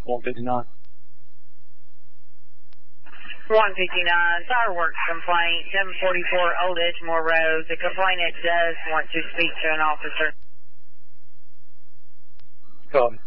159. 159, fireworks complaint, 744 Old Edgemore Road. The complainant does want to speak to an officer. Copy.